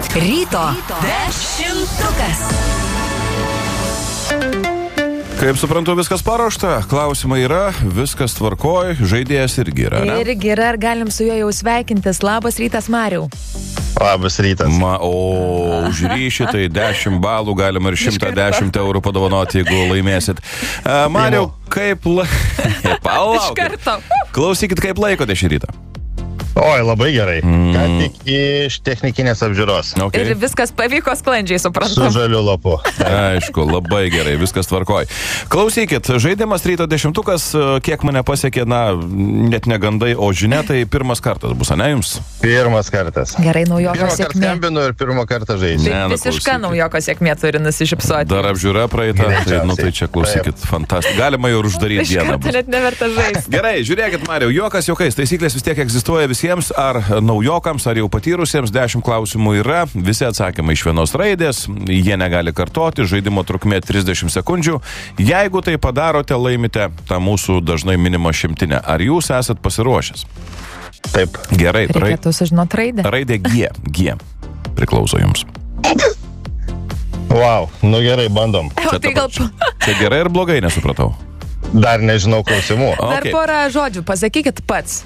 Ryto dešimtukas. Kaip suprantu, viskas paruošta, klausimai yra, viskas tvarkoj, žaidėjas irgi yra, ne? Irgi yra, ar galim su juo jau sveikintis. Labas rytas, Mariau. Labas rytas. Už ryšį tai 10 balų galima ir 110 eurų padovanoti, jeigu laimėsit. Mariau, kaip... Iš karto. Klausykit, kaip laikote šį rytą? Oi, labai gerai. Ką tik iš technikinės apžiūros. Okay. Ir viskas pavyko sklandžiai, Su suprantam. žaliu lapu. Aišku, labai gerai, viskas tvarkoj. Klausykit, žaidimas Ryto dešimtukas, kiek mane pasiekė, net negandai, o žinia, tai pirmas kartas bus, ne jums? Pirmas kartas. Gerai, naujoko Pirmą kartą sėkmė. skambinu ir pirmą kartą žaidžiu. Ne, Visiška klausykit. naujoko sėkmė turi nusišypsoti. Dar apžiūra praeita, tai čia klausykit, fantastika. Galima jau ir uždaryti Iš dieną. karto net neverta žaisti. Gerai, žiūrėkit, Mariau, juokas juokais, taisyklės vis tiek egzistuoja visiems, ar naujokams, ar jau patyrusiems, 10 klausimų yra, visi atsakymai iš vienos raidės, jie negali kartoti, žaidimo trukmė 30 sekundžių. Jeigu tai padarote, laimite tą mūsų dažnai minimą 100. Ar jūs esat pasiruošęs? Taip. Gerai, Reikėtų sužinoti raidę. raidė G priklauso jums. Wow, nu gerai, bandom. O tai gal Čia gerai ir blogai, nesupratau. Dar nežinau klausimų. dar Okay. porą žodžių, pasakykit pats.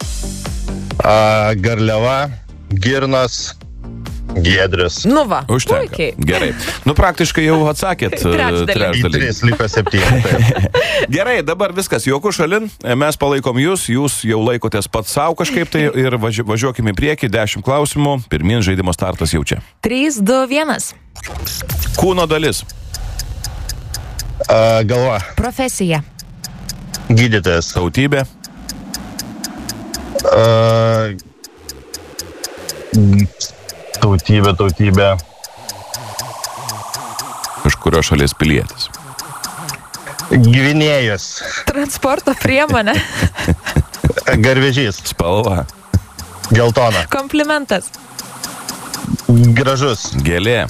Garliava, girnos, giedrius. Nu va, Užtenka. puikiai. Gerai. Praktiškai jau atsakėt Trečdalį. Į trečdalį. 3 liko 7. Gerai, dabar viskas, juokų šalin, mes palaikom jūs jau laikotės pats savo kažkaip tai ir važiuokime į priekį, 10 klausimų, pirmin žaidimo startas jau čia. 3, 2, 1. Kūno dalis, Galva, Profesija. gydytojas. tautybė, Tautybė. kažkurio šalies pilietis. Gvinėjus. Transporto priemonė. Garvežys. Spalva, Geltona. Komplimentas. Gražus. gėlė,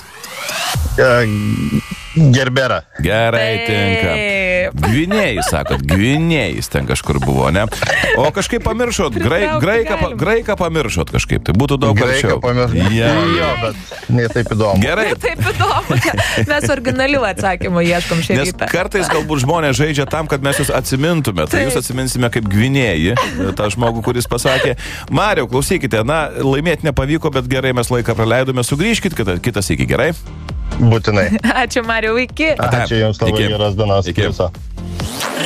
Gerbera. gerai tinka. Taip. Gvinėjai, sakot, Gvinėjais ten kažkur buvo, ne? O kažkaip pamiršot, graiką pamiršot kažkaip, tai būtų daug Graiką arčiau. pamiršau. Ja. Jo, bet ne taip įdomu. Gerai. Taip įdomu. Mes originalių atsakymų ieškom šį Nes rytą. kartais galbūt žmonės žaidžia tam, kad mes jūs atsimintume. Tai jūs atsiminsime kaip Gvinėjį, tą žmogų, kuris pasakė. Mariau, klausykite, laimėti nepavyko, bet gerai mes laiką praleidome. Sugrįžkit kitas iki, gerai? Būtinai. Ačiū, Mariau, iki. Ačiū Jums labai Iki. geros dienos. Iki. Viso.